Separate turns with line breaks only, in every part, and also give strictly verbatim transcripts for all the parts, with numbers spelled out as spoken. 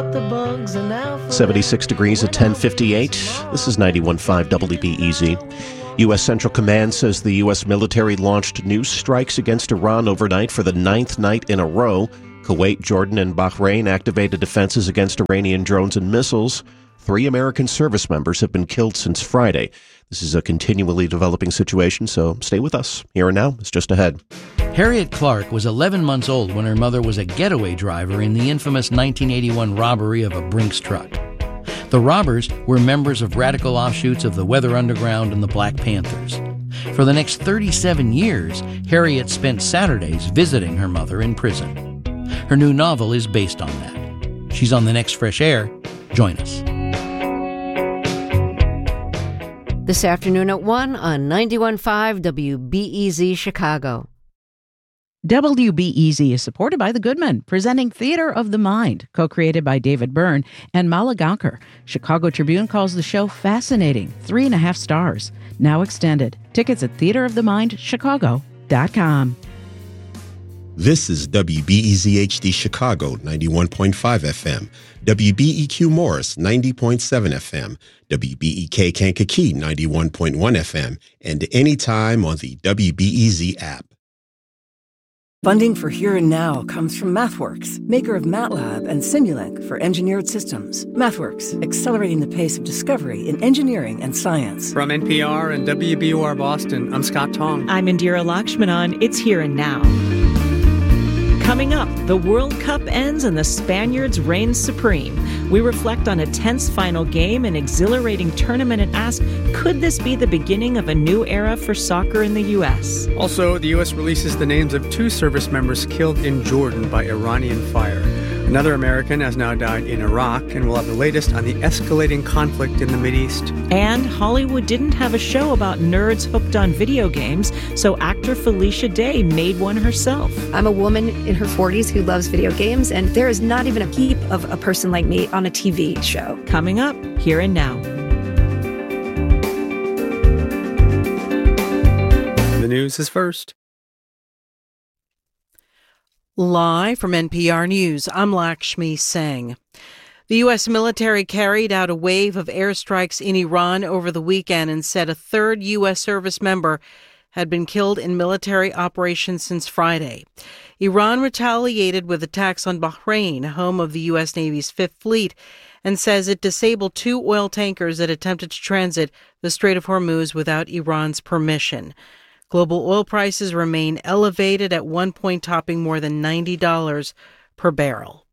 out the bugs and now
seventy-six degrees at ten fifty-eight. This is ninety-one point five W B E Z. U S. Central Command says the U S military launched new strikes against Iran overnight for the ninth night in a row. Kuwait, Jordan, and Bahrain activated defenses against Iranian drones and missiles. Three American service members have been killed since Friday. This is a continually developing situation, so stay with us. Here and now, it's just ahead.
Harriet Clark was eleven months old when her mother was a getaway driver in the infamous nineteen eighty-one robbery of a Brinks truck. The robbers were members of radical offshoots of the Weather Underground and the Black Panthers. For the next thirty-seven years, Harriet spent Saturdays visiting her mother in prison. Her new novel is based on that. She's on the next Fresh Air. Join us.
This afternoon at one on ninety-one point five W B E Z Chicago.
W B E Z is supported by The Goodman, presenting Theater of the Mind, co-created by David Byrne and Mala Gaonkar. Chicago Tribune calls the show fascinating, three and a half stars. Now extended. Tickets at theater of the mind chicago dot com.
This is W B E Z H D Chicago, ninety-one point five F M, W B E Q Morris, ninety point seven F M, W B E K Kankakee, ninety-one point one F M, and anytime on the W B E Z app.
Funding for Here and Now comes from MathWorks, maker of MATLAB and Simulink for engineered systems. MathWorks, accelerating the pace of discovery in engineering and science.
From N P R and W B U R Boston, I'm Scott Tong.
I'm Indira Lakshmanan. It's Here and Now. Coming up, the World Cup ends and the Spaniards reign supreme. We reflect on a tense final game, an exhilarating tournament, and ask, could this be the beginning of a new era for soccer in the U S?
Also, the U S releases the names of two service members killed in Jordan by Iranian fire. Another American has now died in Iraq, and we'll have the latest on the escalating conflict in the Mideast.
And Hollywood didn't have a show about nerds hooked on video games, so actor Felicia Day made one herself.
I'm a woman in her forties who loves video games, and there is not even a peep of a person like me on a T V show.
Coming up, Here and Now.
The news is first.
Live from N P R News, I'm Lakshmi Singh. The U S military carried out a wave of airstrikes in Iran over the weekend and said a third U S service member had been killed in military operations since Friday. Iran retaliated with attacks on Bahrain, home of the U S Navy's Fifth Fleet, and says it disabled two oil tankers that attempted to transit the Strait of Hormuz without Iran's permission. Global oil prices remain elevated, at one point topping more than ninety dollars per barrel.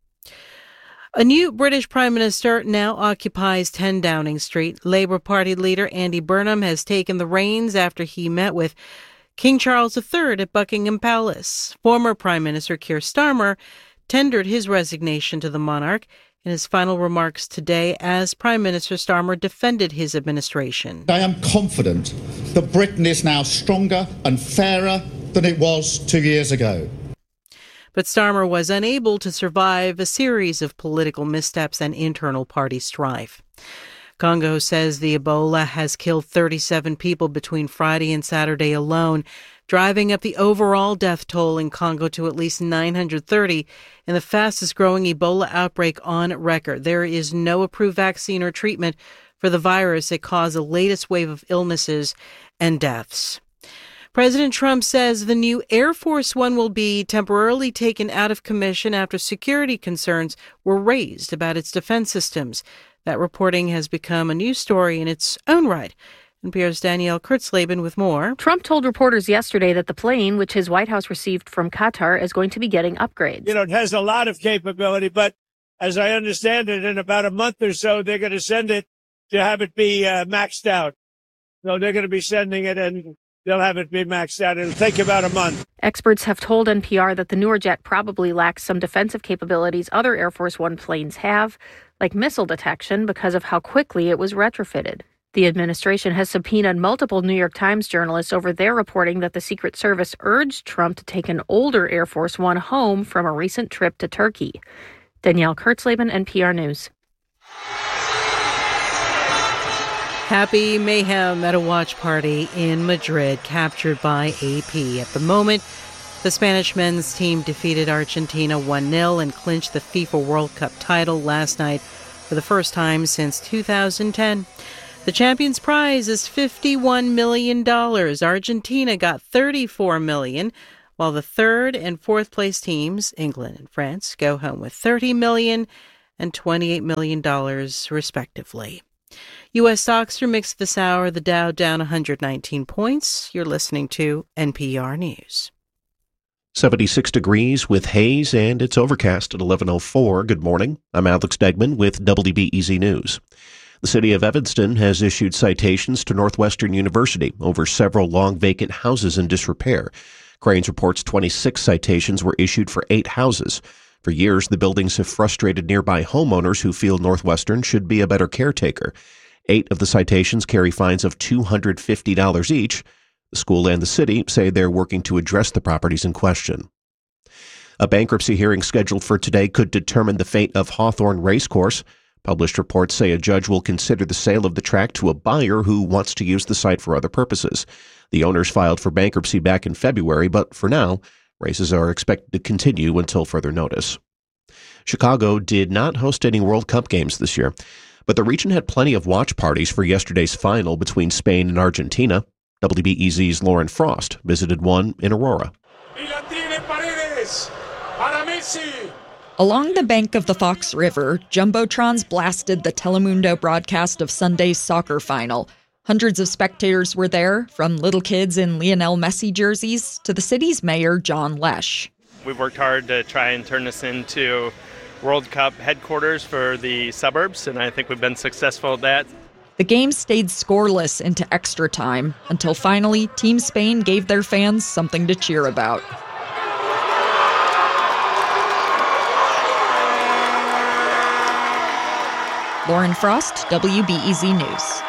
A new British Prime Minister now occupies ten Downing Street. Labour Party leader Andy Burnham has taken the reins after he met with King Charles the Third at Buckingham Palace. Former Prime Minister Keir Starmer tendered his resignation to the monarch. In his final remarks today, as Prime Minister, Starmer defended his administration.
I am confident that Britain is now stronger and fairer than it was two years ago.
But Starmer was unable to survive a series of political missteps and internal party strife. Congo says the Ebola has killed thirty-seven people between Friday and Saturday alone, driving up the overall death toll in Congo to at least nine hundred thirty in the fastest-growing Ebola outbreak on record. There is no approved vaccine or treatment for the virus that caused the latest wave of illnesses and deaths. President Trump says the new Air Force One will be temporarily taken out of commission after security concerns were raised about its defense systems. That reporting has become a news story in its own right. N P R's Danielle Kurtzleben with more.
Trump told reporters yesterday that the plane, which his White House received from Qatar, is going to be getting upgrades.
You know, it has a lot of capability, but as I understand it, in about a month or so, they're going to send it to have it be uh, maxed out. So they're going to be sending it and they'll have it be maxed out. It'll take about a month.
Experts have told N P R that the newer jet probably lacks some defensive capabilities other Air Force One planes have, like missile detection, because of how quickly it was retrofitted. The administration has subpoenaed multiple New York Times journalists over their reporting that the Secret Service urged Trump to take an older Air Force One home from a recent trip to Turkey. Danielle Kurtzleben, N P R News.
Happy mayhem at a watch party in Madrid, captured by A P. At the moment, The Spanish men's team defeated Argentina one nil and clinched the FIFA World Cup title last night for the first time since two thousand ten. The champions' prize is fifty-one million dollars. Argentina got thirty-four million dollars, while the third and fourth place teams, England and France, go home with thirty million dollars and twenty-eight million dollars, respectively. U S stocks are mixed this hour. The Dow down one hundred nineteen points. You're listening to N P R News.
seventy-six degrees with haze, and it's overcast at eleven oh four. Good morning. I'm Alex Degman with W B E Z News. The city of Evanston has issued citations to Northwestern University over several long vacant houses in disrepair. Crain's reports twenty-six citations were issued for eight houses. For years, the buildings have frustrated nearby homeowners who feel Northwestern should be a better caretaker. Eight of the citations carry fines of two hundred fifty dollars each. The school and the city say they're working to address the properties in question. A bankruptcy hearing scheduled for today could determine the fate of Hawthorne Racecourse. Published reports say a judge will consider the sale of the track to a buyer who wants to use the site for other purposes. The owners filed for bankruptcy back in February, but for now, races are expected to continue until further notice. Chicago did not host any World Cup games this year, but the region had plenty of watch parties for yesterday's final between Spain and Argentina. W B E Z's Lauren Frost visited one in Aurora.
Along the bank of the Fox River, Jumbotrons blasted the Telemundo broadcast of Sunday's soccer final. Hundreds of spectators were there, from little kids in Lionel Messi jerseys to the city's mayor, John Lesh.
We've worked hard to try and turn this into World Cup headquarters for the suburbs, and I think we've been successful at that.
The game stayed scoreless into extra time, until finally Team Spain gave their fans something to cheer about. Lauren Frost, W B E Z News.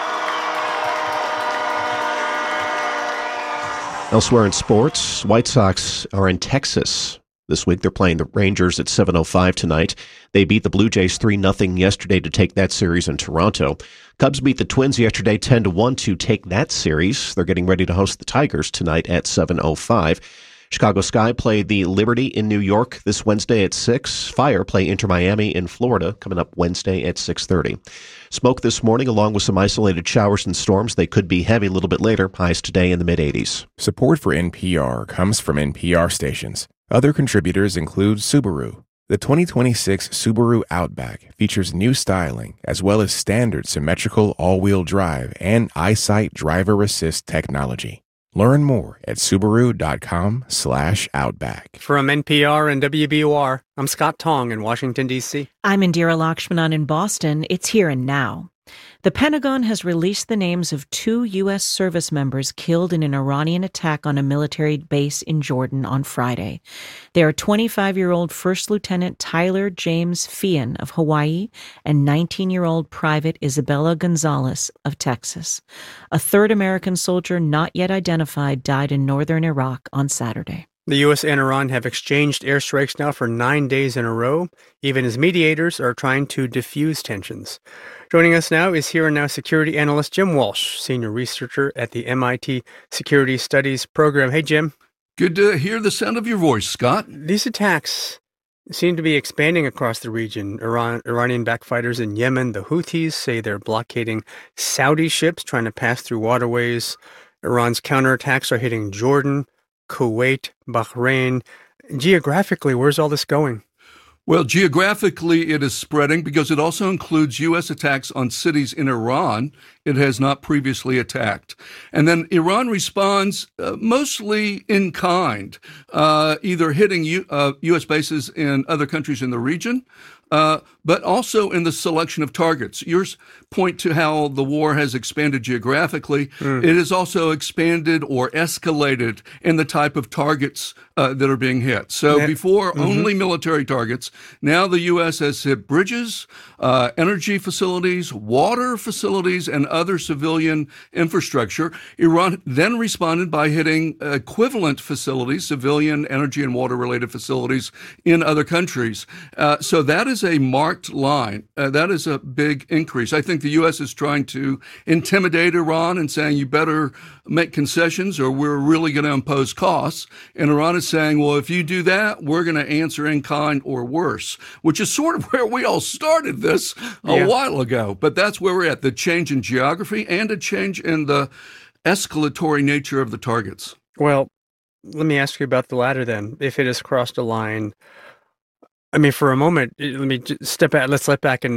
Elsewhere in sports, White Sox are in Texas this week. They're playing the Rangers at seven oh five tonight. They beat the Blue Jays three nothing yesterday to take that series in Toronto. Cubs beat the Twins yesterday ten to one to take that series. They're getting ready to host the Tigers tonight at seven oh five. Chicago Sky play the Liberty in New York this Wednesday at six. Fire play Inter Miami in Florida coming up Wednesday at six thirty. Smoke this morning along with some isolated showers and storms. They could be heavy a little bit later. Highs today in the mid-eighties.
Support for N P R comes from N P R stations. Other contributors include Subaru. The twenty twenty-six Subaru Outback features new styling as well as standard symmetrical all-wheel drive and EyeSight driver assist technology. Learn more at Subaru.com slash Outback.
From N P R and W B U R, I'm Scott Tong in Washington, D C.
I'm Indira Lakshmanan in Boston. It's here and now. The Pentagon has released the names of two U S service members killed in an Iranian attack on a military base in Jordan on Friday. They are twenty-five-year-old First Lieutenant Tyler James Feehan of Hawaii and nineteen-year-old Private Isabella Gonzalez of Texas. A third American soldier not yet identified died in northern Iraq on Saturday.
The U S and Iran have exchanged airstrikes now for nine days in a row, even as mediators are trying to diffuse tensions. Joining us now is Here and Now security analyst Jim Walsh, senior researcher at the M I T Security Studies program. Hey, Jim.
Good to hear the sound of your voice, Scott.
These attacks seem to be expanding across the region. Iran, Iranian backfighters in Yemen, the Houthis, say they're blockading Saudi ships trying to pass through waterways. Iran's counterattacks are hitting Jordan, Kuwait, Bahrain. Geographically, where's all this going?
Well, geographically, it is spreading because it also includes U S attacks on cities in Iran it has not previously attacked. And then Iran responds uh, mostly in kind, uh, either hitting U, uh, U S bases in other countries in the region, uh, but also in the selection of targets. Yours point to how the war has expanded geographically. Mm. It has also expanded or escalated in the type of targets uh, that are being hit. So yeah. before, mm-hmm. only military targets. Now the U S has hit bridges, uh, energy facilities, water facilities, and other civilian infrastructure. Iran then responded by hitting equivalent facilities, civilian energy and water-related facilities in other countries. Uh, so that is is a marked line. Uh, that is a big increase. I think the U S is trying to intimidate Iran and saying, you better make concessions or we're really going to impose costs. And Iran is saying, well, if you do that, we're going to answer in kind or worse, which is sort of where we all started this a
yeah.
while ago. But that's where we're at, the change in geography and a change in the escalatory nature of the targets.
Well, let me ask you about the latter then. If it has crossed a line, I mean, for a moment, let me step back. Let's step back and